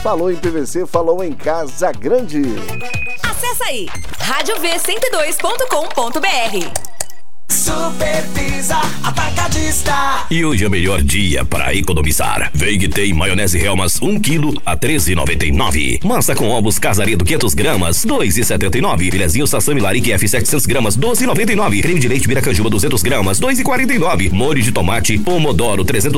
Falou em PVC, falou em Casa Grande. Acesse aí, radiov102.com.br. Super Pizza Atacadista. E hoje é o melhor dia para economizar. Vem que tem maionese Helmas 1 kg a R$13,99. Massa com ovos Casaredo 500 gramas, R$2,79. Filezinho Sassami Larique F 700 gramas, R$12,99. Creme de leite Miracanjuba 200 gramas, R$2,49. Molho de tomate Pomodoro 300